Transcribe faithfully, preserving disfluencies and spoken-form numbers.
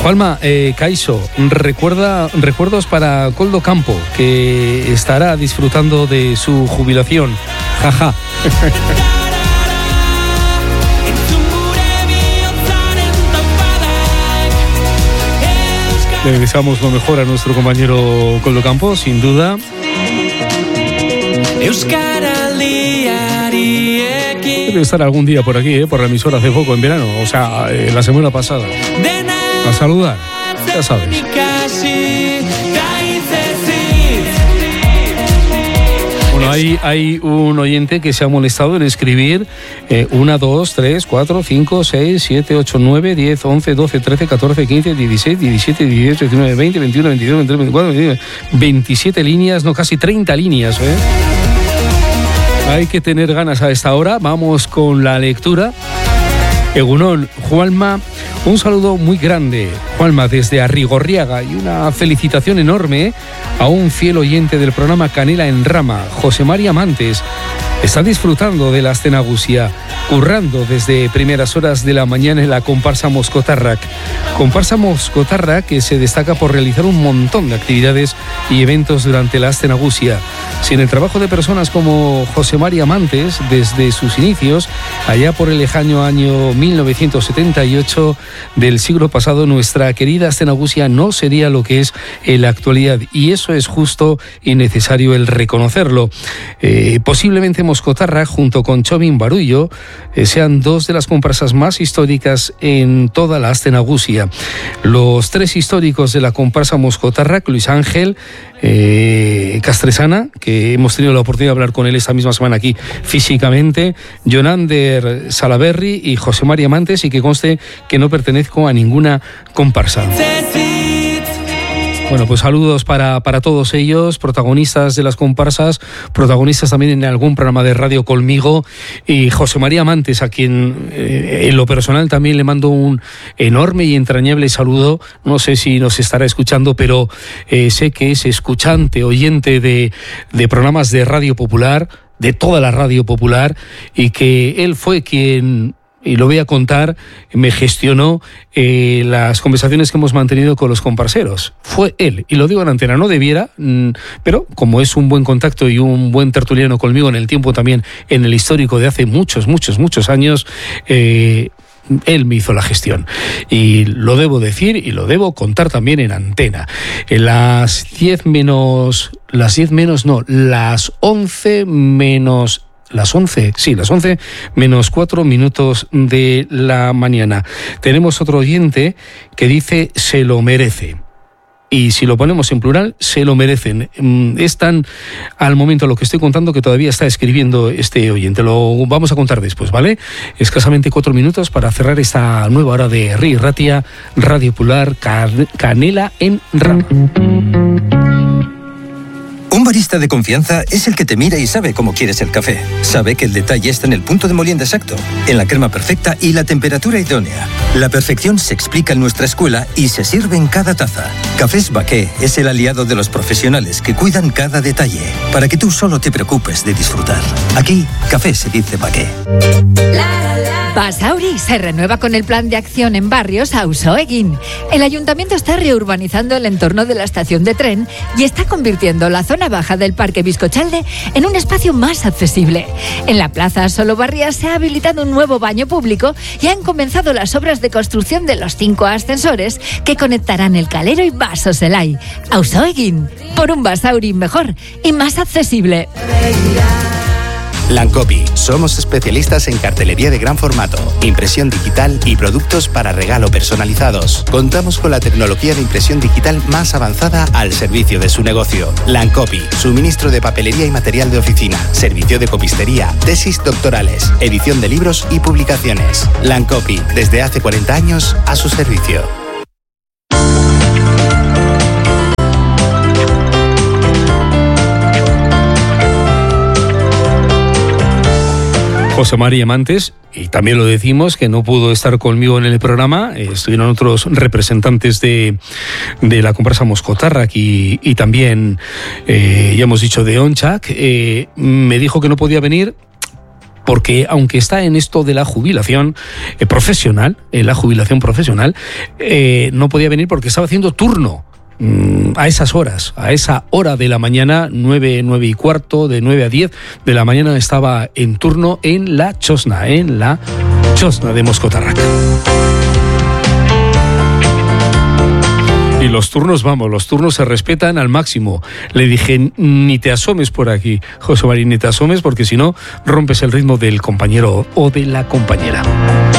Juanma, eh, Caiso, recuerda, recuerdos para Coldo Campo, que estará disfrutando de su jubilación. Jaja. Le deseamos lo mejor a nuestro compañero Coldo Campo, sin duda. Debe estar algún día por aquí, ¿eh? Por la emisora hace poco, en verano, o sea, eh, la semana pasada. A saludar, ya sabes. Bueno, hay, hay un oyente que se ha molestado en escribir eh, uno, dos, tres, cuatro, cinco, seis, siete, ocho, nueve, diez, once, doce, trece, catorce, quince, dieciséis, diecisiete, dieciocho, diecinueve, veinte, veintiuno, veintidós, veintitrés, veinticuatro, veinticinco, veintisiete líneas, no, casi treinta líneas, ¿eh? Hay que tener ganas a esta hora. Vamos con la lectura. Egunon, Juanma, un saludo muy grande, Juanma, desde Arrigorriaga, y una felicitación enorme a un fiel oyente del programa Canela en Rama, José María Mantes. Está disfrutando de la Astenagusia, currando desde primeras horas de la mañana en la comparsa Moscotarrac. Comparsa Moscotarrac que se destaca por realizar un montón de actividades y eventos durante la Astenagusia. Sin el trabajo de personas como José María Mantes, desde sus inicios, allá por el lejano año mil novecientos setenta y ocho del siglo pasado, nuestra querida Astenagusia no sería lo que es en la actualidad, y eso es justo y necesario el reconocerlo. Eh, posiblemente Moscotarrac, junto con Chomin Barullo, eh, sean dos de las comparsas más históricas en toda la Astenagusia. Los tres históricos de la comparsa Moscotarrac, Luis Ángel eh, Castresana, que hemos tenido la oportunidad de hablar con él esta misma semana aquí físicamente, Jonander Salaberry y José María Mantes, y que conste que no pertenezco a ninguna comparsa. Bueno, pues saludos para, para todos ellos, protagonistas de las comparsas, protagonistas también en algún programa de radio conmigo, y José María Mantes, a quien eh, en lo personal también le mando un enorme y entrañable saludo. No sé si nos estará escuchando, pero eh, sé que es escuchante, oyente de, de programas de Radio Popular, de toda la Radio Popular, y que él fue quien, y lo voy a contar, me gestionó eh, las conversaciones que hemos mantenido con los comparseros. Fue él, y lo digo en antena, no debiera, mmm, pero como es un buen contacto y un buen tertuliano conmigo en el tiempo también, en el histórico de hace muchos, muchos, muchos años, eh, él me hizo la gestión, y lo debo decir y lo debo contar también en antena. En las diez menos, las diez menos no, las once menos... Las once, sí, las once menos cuatro minutos de la mañana. Tenemos otro oyente que dice se lo merece. Y si lo ponemos en plural, se lo merecen. Es tan al momento lo que estoy contando que todavía está escribiendo este oyente. Lo vamos a contar después, ¿vale? Escasamente cuatro minutos para cerrar esta nueva hora de R I Ratia, Radio Popular, Canela en Rama. Un barista de confianza es el que te mira y sabe cómo quieres el café. Sabe que el detalle está en el punto de molienda exacto, en la crema perfecta y la temperatura idónea. La perfección se explica en nuestra escuela y se sirve en cada taza. Cafés Baqué es el aliado de los profesionales que cuidan cada detalle, para que tú solo te preocupes de disfrutar. Aquí, café se dice Baqué. Basauri se renueva con el plan de acción en barrios Auzoegin. El ayuntamiento está reurbanizando el entorno de la estación de tren y está convirtiendo la zona baja del Parque Bizcochalde en un espacio más accesible. En la plaza Solobarria se ha habilitado un nuevo baño público y han comenzado las obras de construcción de los cinco ascensores que conectarán el Calero y Basozelay. Auzoegin, por un Basauri mejor y más accesible. Lancopi. Somos especialistas en cartelería de gran formato, impresión digital y productos para regalo personalizados. Contamos con la tecnología de impresión digital más avanzada al servicio de su negocio. Lancopi. Suministro de papelería y material de oficina, servicio de copistería, tesis doctorales, edición de libros y publicaciones. Lancopi. Desde hace cuarenta años a su servicio. José María Mantes, y también lo decimos, que no pudo estar conmigo en el programa, eh, estuvieron otros representantes de, de la comparsa Moscotarrac y, y también, eh, ya hemos dicho, de Onchak, eh, me dijo que no podía venir porque aunque está en esto de la jubilación eh, profesional, en la jubilación profesional, eh, no podía venir porque estaba haciendo turno mm, a esas horas, a esa hora de la mañana, nueve, nueve y cuarto, de nueve a diez de la mañana estaba en turno en la Chosna, en la Chosna de Moscotarrac. Y los turnos, vamos, los turnos se respetan al máximo. Le dije, ni te asomes por aquí, José María, ni te asomes, porque si no, rompes el ritmo del compañero o de la compañera.